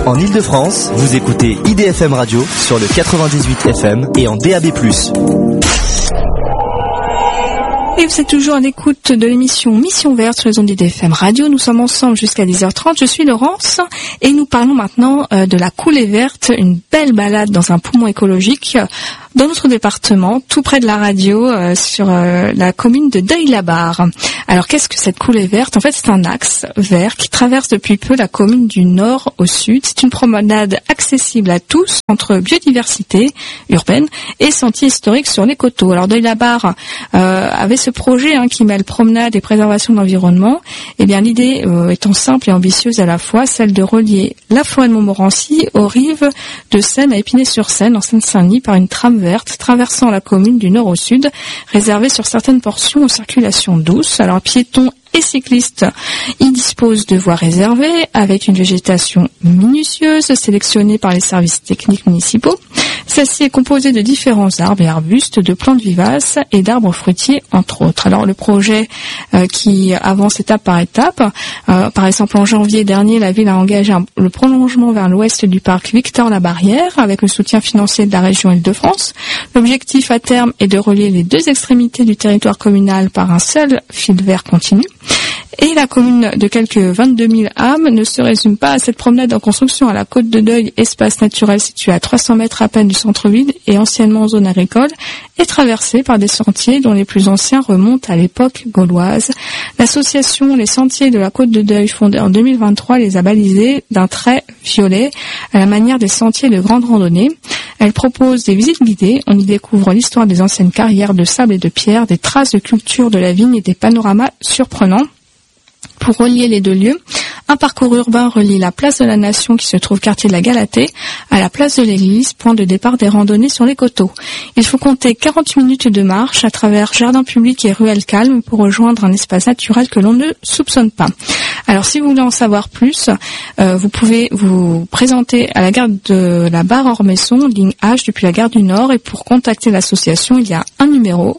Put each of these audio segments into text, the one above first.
En Ile-de-France, vous écoutez IDFM Radio sur le 98 FM et en DAB+. Et vous êtes toujours à l'écoute de l'émission Mission Verte sur les ondes d'IDFM Radio. Nous sommes ensemble jusqu'à 10h30. Je suis Laurence et nous parlons maintenant de la coulée verte, une belle balade dans un poumon écologique dans notre département, tout près de la radio, sur la commune de Deuil-la-Barre. Alors qu'est-ce que cette coulée verte ? En fait, c'est un axe vert qui traverse depuis peu la commune du nord au sud. C'est une promenade accessible à tous entre biodiversité urbaine et sentiers historiques sur les coteaux. Alors Deuil-la-Barre avait ce projet qui mêle promenade et préservation de l'environnement. Eh bien, l'idée étant simple et ambitieuse à la fois, celle de relier la forêt de Montmorency aux rives de Seine à Épinay-sur-Seine, en Seine-Saint-Denis, par une trame verte traversant la commune du nord au sud, réservée sur certaines portions aux circulations douces. Alors piétons et cyclistes y disposent de voies réservées avec une végétation minutieuse sélectionnée par les services techniques municipaux. Celle-ci est composée de différents arbres et arbustes, de plantes vivaces et d'arbres fruitiers, entre autres. Alors le projet qui avance étape par étape, par exemple en janvier dernier, la ville a engagé le prolongement vers l'ouest du parc Victor-Labarrière avec le soutien financier de la région Île-de-France. L'objectif à terme est de relier les deux extrémités du territoire communal par un seul fil vert continu. Et la commune de quelques 22 000 âmes ne se résume pas à cette promenade en construction à la Côte de Deuil, espace naturel situé à 300 mètres à peine du centre-ville et anciennement zone agricole, est traversée par des sentiers dont les plus anciens remontent à l'époque gauloise. L'association Les Sentiers de la Côte de Deuil, fondée en 2023, les a balisés d'un trait violet à la manière des sentiers de grande randonnée. Elle propose des visites guidées. On y découvre l'histoire des anciennes carrières de sable et de pierre, des traces de culture de la vigne et des panoramas surprenants. Pour relier les deux lieux, un parcours urbain relie la place de la Nation qui se trouve quartier de la Galatée à la place de l'église, point de départ des randonnées sur les coteaux. Il faut compter 40 minutes de marche à travers jardins publics et ruelles calmes pour rejoindre un espace naturel que l'on ne soupçonne pas. Alors si vous voulez en savoir plus, vous pouvez vous présenter à la gare de la Barre-Ormesson, ligne H depuis la gare du Nord, et pour contacter l'association, il y a un numéro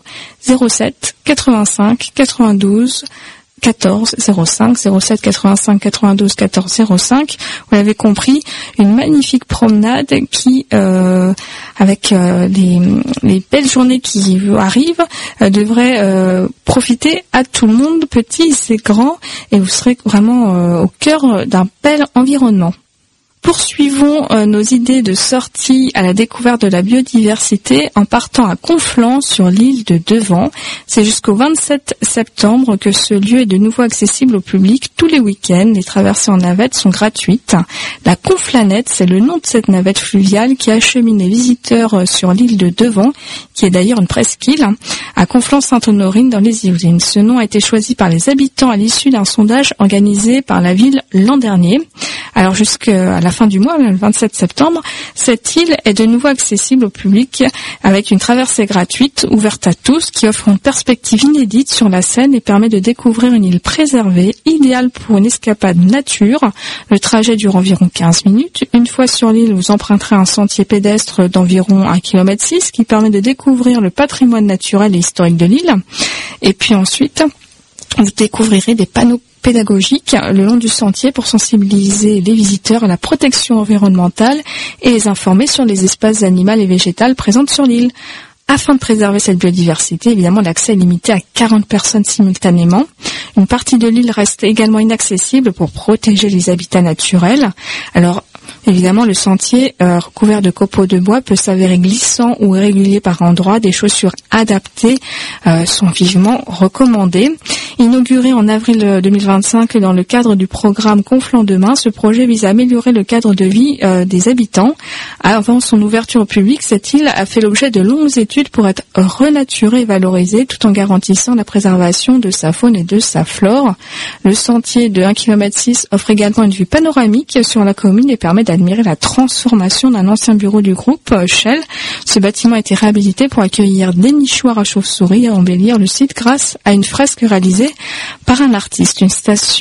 07 85 92 14 05 07 85 92 14 05. Vous l'avez compris, une magnifique promenade qui, avec les belles journées qui arrivent, devrait profiter à tout le monde, petits et grands, et vous serez vraiment au cœur d'un bel environnement. Poursuivons nos idées de sortie à la découverte de la biodiversité en partant à Conflans sur l'île de Devant. C'est jusqu'au 27 septembre que ce lieu est de nouveau accessible au public tous les week-ends. Les traversées en navette sont gratuites. La Conflanette, c'est le nom de cette navette fluviale qui achemine les visiteurs sur l'île de Devant, qui est d'ailleurs une presqu'île, à Conflans-Sainte-Honorine dans les Yvelines. Ce nom a été choisi par les habitants à l'issue d'un sondage organisé par la ville l'an dernier. Alors jusqu'à la fin du mois, le 27 septembre, cette île est de nouveau accessible au public avec une traversée gratuite ouverte à tous qui offre une perspective inédite sur la Seine et permet de découvrir une île préservée, idéale pour une escapade nature. Le trajet dure environ 15 minutes. Une fois sur l'île, vous emprunterez un sentier pédestre d'environ 1,6 km qui permet de découvrir le patrimoine naturel et historique de l'île. Et puis ensuite, vous découvrirez des panneaux pédagogiques le long du sentier pour sensibiliser les visiteurs à la protection environnementale et les informer sur les espèces animales et végétales présentes sur l'île. Afin de préserver cette biodiversité, évidemment, l'accès est limité à 40 personnes simultanément. Une partie de l'île reste également inaccessible pour protéger les habitats naturels. Alors, évidemment, le sentier recouvert de copeaux de bois peut s'avérer glissant ou irrégulier par endroits. Des chaussures adaptées sont vivement recommandées. Inauguré en avril 2025 dans le cadre du programme Conflans Demain, ce projet vise à améliorer le cadre de vie des habitants. Avant son ouverture au public, cette île a fait l'objet de longues études pour être renaturée et valorisée tout en garantissant la préservation de sa faune et de sa flore. Le sentier de 1,6 km offre également une vue panoramique sur la commune et permet d'admirer la transformation d'un ancien bureau du groupe Shell. Ce bâtiment a été réhabilité pour accueillir des nichoirs à chauves-souris et embellir le site grâce à une fresque réalisée par un artiste. Une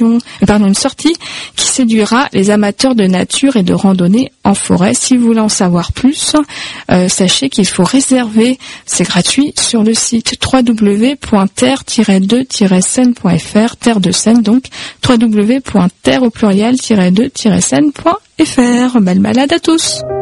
sortie qui séduira les amateurs de nature et de randonnée en forêt. Si vous voulez en savoir plus, sachez qu'il faut réserver, c'est gratuit, sur le site www.terre-2-seine.fr, terre de Seine donc, www.terre-2-seine.fr. Belle balade à tous.